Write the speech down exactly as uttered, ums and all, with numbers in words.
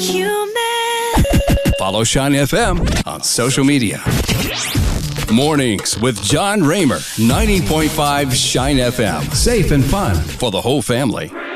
Human. Follow Shine F M on social media. Mornings with John Raymer, ninety point five Shine F M. Safe and fun for the whole family.